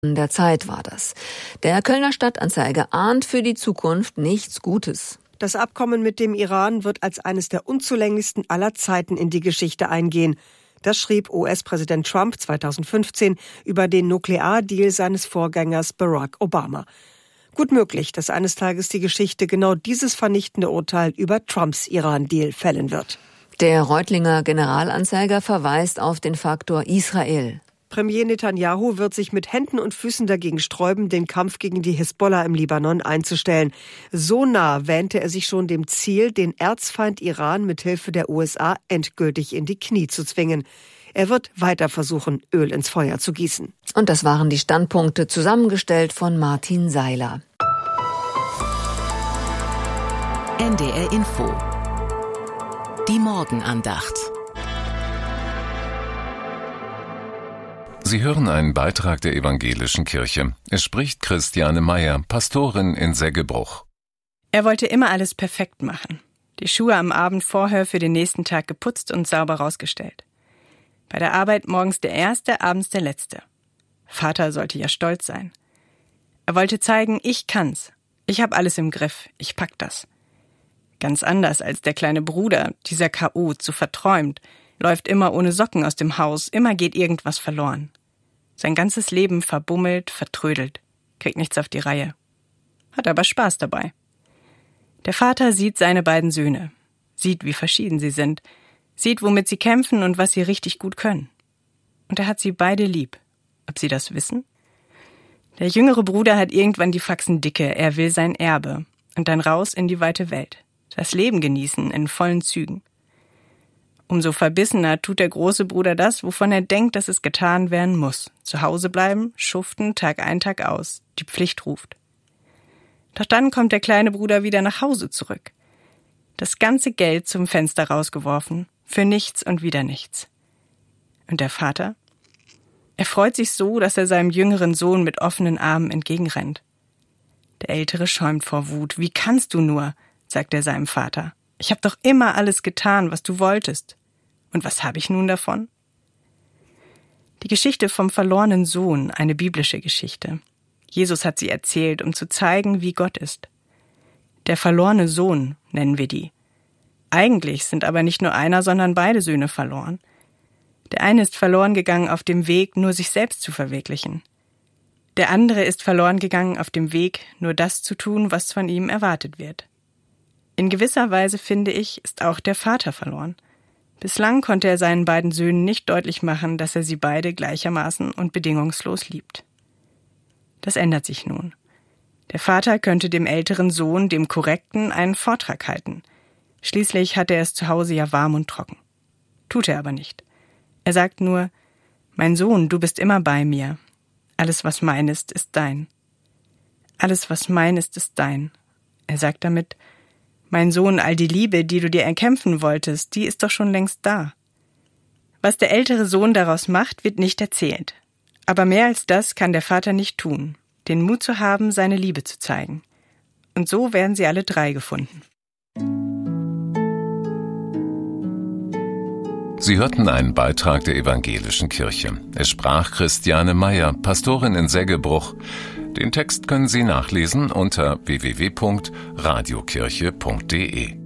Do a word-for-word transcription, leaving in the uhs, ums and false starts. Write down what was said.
der Zeit war das. Der Kölner Stadtanzeiger ahnt für die Zukunft nichts Gutes. Das Abkommen mit dem Iran wird als eines der unzulänglichsten aller Zeiten in die Geschichte eingehen. Das schrieb U S-Präsident Trump zweitausendfünfzehn über den Nukleardeal seines Vorgängers Barack Obama. Gut möglich, dass eines Tages die Geschichte genau dieses vernichtende Urteil über Trumps Iran-Deal fällen wird. Der Reutlinger Generalanzeiger verweist auf den Faktor Israel. Premier Netanyahu wird sich mit Händen und Füßen dagegen sträuben, den Kampf gegen die Hisbollah im Libanon einzustellen. So nah wähnte er sich schon dem Ziel, den Erzfeind Iran mit Hilfe der U S A endgültig in die Knie zu zwingen. Er wird weiter versuchen, Öl ins Feuer zu gießen. Und das waren die Standpunkte, zusammengestellt von Martin Seiler. N D R Info. Die Morgenandacht. Sie hören einen Beitrag der Evangelischen Kirche. Es spricht Christiane Meyer, Pastorin in Seggebruch. Er wollte immer alles perfekt machen. Die Schuhe am Abend vorher für den nächsten Tag geputzt und sauber rausgestellt. Bei der Arbeit morgens der Erste, abends der Letzte. Vater sollte ja stolz sein. Er wollte zeigen, ich kann's. Ich hab alles im Griff. Ich pack das. Ganz anders als der kleine Bruder, dieser Chaot, so verträumt, läuft immer ohne Socken aus dem Haus, immer geht irgendwas verloren. Sein ganzes Leben verbummelt, vertrödelt, kriegt nichts auf die Reihe. Hat aber Spaß dabei. Der Vater sieht seine beiden Söhne, sieht, wie verschieden sie sind, sieht, womit sie kämpfen und was sie richtig gut können. Und er hat sie beide lieb. Ob sie das wissen? Der jüngere Bruder hat irgendwann die Faxen dicke, er will sein Erbe und dann raus in die weite Welt. Das Leben genießen in vollen Zügen. Umso verbissener tut der große Bruder das, wovon er denkt, dass es getan werden muss. Zu Hause bleiben, schuften, Tag ein, Tag aus. Die Pflicht ruft. Doch dann kommt der kleine Bruder wieder nach Hause zurück. Das ganze Geld zum Fenster rausgeworfen. Für nichts und wieder nichts. Und der Vater? Er freut sich so, dass er seinem jüngeren Sohn mit offenen Armen entgegenrennt. Der Ältere schäumt vor Wut. Wie kannst du nur, sagt er seinem Vater. Ich habe doch immer alles getan, was du wolltest. Und was habe ich nun davon? Die Geschichte vom verlorenen Sohn, eine biblische Geschichte. Jesus hat sie erzählt, um zu zeigen, wie Gott ist. Der verlorene Sohn nennen wir die. Eigentlich sind aber nicht nur einer, sondern beide Söhne verloren. Der eine ist verloren gegangen auf dem Weg, nur sich selbst zu verwirklichen. Der andere ist verloren gegangen auf dem Weg, nur das zu tun, was von ihm erwartet wird. In gewisser Weise, finde ich, ist auch der Vater verloren. Bislang konnte er seinen beiden Söhnen nicht deutlich machen, dass er sie beide gleichermaßen und bedingungslos liebt. Das ändert sich nun. Der Vater könnte dem älteren Sohn, dem Korrekten, einen Vortrag halten. Schließlich hat er es zu Hause ja warm und trocken. Tut er aber nicht. Er sagt nur, mein Sohn, du bist immer bei mir. Alles, was mein ist, ist dein. Alles, was mein ist, ist dein. Er sagt damit, mein Sohn, all die Liebe, die du dir erkämpfen wolltest, die ist doch schon längst da. Was der ältere Sohn daraus macht, wird nicht erzählt. Aber mehr als das kann der Vater nicht tun, den Mut zu haben, seine Liebe zu zeigen. Und so werden sie alle drei gefunden. Sie hörten einen Beitrag der Evangelischen Kirche. Es sprach Christiane Meyer, Pastorin in Seggebruch. Den Text können Sie nachlesen unter w w w punkt radiokirche punkt d e.